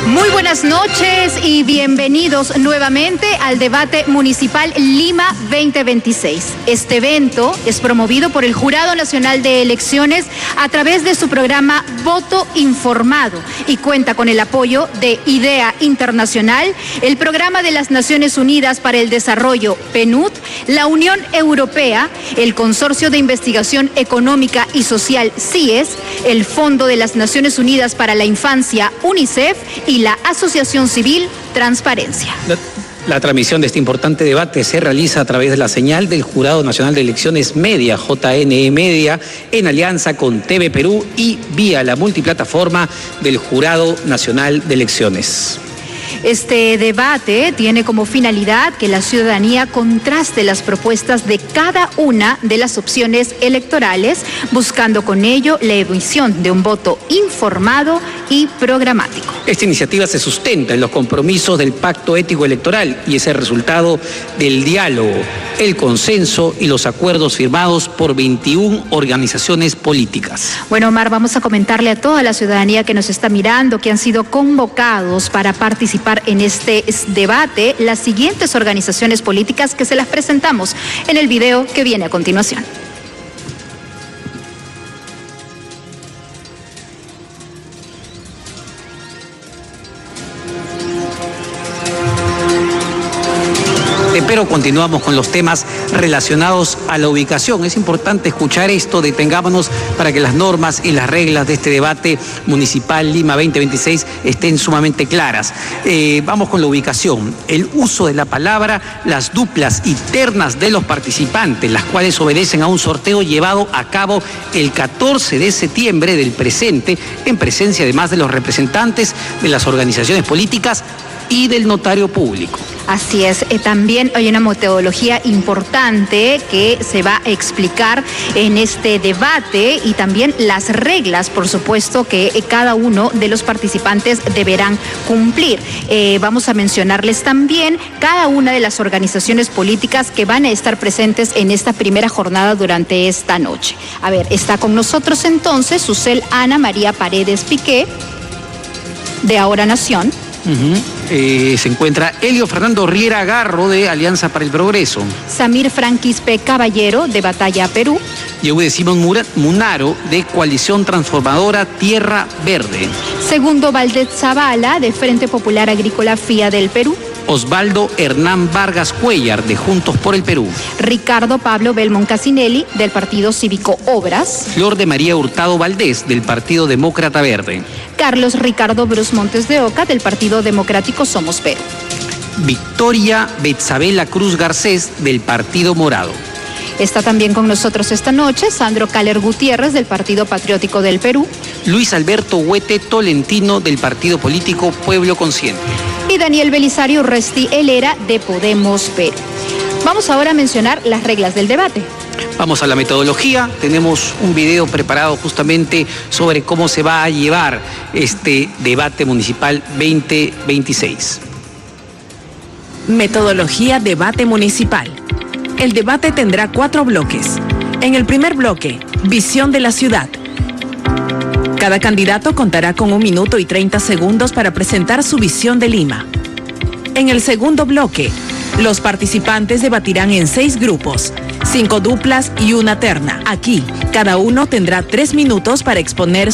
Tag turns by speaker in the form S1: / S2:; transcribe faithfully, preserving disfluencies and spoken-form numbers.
S1: Muy buenas noches y bienvenidos nuevamente al debate municipal Lima veinte veintiséis. Este evento es promovido por el Jurado Nacional de Elecciones a través de su programa Voto Informado y cuenta con el apoyo de IDEA Internacional, el Programa de las Naciones Unidas para el Desarrollo, PNUD, la Unión Europea, el Consorcio de Investigación Económica y Social, C I E S, el Fondo de las Naciones Unidas para la Infancia, UNICEF, y la Asociación Civil Transparencia.
S2: La, la transmisión de este importante debate se realiza a través de la señal del Jurado Nacional de Elecciones Media, J N E Media, en alianza con T V Perú y vía la multiplataforma del Jurado Nacional de Elecciones.
S1: Este debate tiene como finalidad que la ciudadanía contraste las propuestas de cada una de las opciones electorales, buscando con ello la emisión de un voto informado y programático.
S2: Esta iniciativa se sustenta en los compromisos del Pacto Ético Electoral y es el resultado del diálogo, el consenso y los acuerdos firmados por veintiuna organizaciones políticas.
S1: Bueno, Omar, vamos a comentarle a toda la ciudadanía que nos está mirando que han sido convocados para participar en este debate las siguientes organizaciones políticas que se las presentamos en el video que viene a continuación.
S2: Pero continuamos con los temas relacionados a la ubicación. Es importante escuchar esto, detengámonos para que las normas y las reglas de este debate municipal Lima veinte veintiséis estén sumamente claras. Eh, vamos con la ubicación. El uso de la palabra, las duplas y ternas de los participantes, las cuales obedecen a un sorteo llevado a cabo el catorce de septiembre del presente, en presencia además de los representantes de las organizaciones políticas y del notario público.
S1: Así es, eh, también hay una metodología importante que se va a explicar en este debate y también las reglas, por supuesto, que eh, cada uno de los participantes deberán cumplir. Eh, vamos a mencionarles también cada una de las organizaciones políticas que van a estar presentes en esta primera jornada durante esta noche. A ver, está con nosotros entonces Susel Ana María Paredes Piqué, de Ahora Nación.
S2: Uh-huh. eh, se encuentra Elio Fernando Riera Garro, de Alianza para el Progreso.
S1: Samir Franquis P. Caballero, de Batalla Perú.
S2: Yehude Simón Munaro, de Coalición Transformadora Tierra Verde.
S1: Segundo Valdez Zavala, de Frente Popular Agrícola F I A del Perú.
S2: Osvaldo Hernán Vargas Cuellar, de Juntos por el Perú.
S1: Ricardo Pablo Belmont Casinelli, del Partido Cívico Obras.
S2: Flor de María Hurtado Valdés, del Partido Demócrata Verde.
S1: Carlos Ricardo Bruce Montes de Oca, del Partido Democrático Somos Perú.
S2: Victoria Betzabela Cruz Garcés, del Partido Morado.
S1: Está también con nosotros esta noche Sandro Caler Gutiérrez, del Partido Patriótico del Perú.
S2: Luis Alberto Huete Tolentino, del Partido Político Pueblo Consciente.
S1: Y Daniel Belisario Resti Helera, de Podemos Perú. Vamos ahora a mencionar las reglas del debate.
S2: Vamos a la metodología. Tenemos un video preparado justamente sobre cómo se va a llevar este debate municipal veinte veintiséis.
S3: Metodología debate municipal. El debate tendrá cuatro bloques. En el primer bloque, visión de la ciudad. Cada candidato contará con un minuto y treinta segundos para presentar su visión de Lima. En el segundo bloque, los participantes debatirán en seis grupos, cinco duplas y una terna. Aquí, cada uno tendrá tres minutos para exponer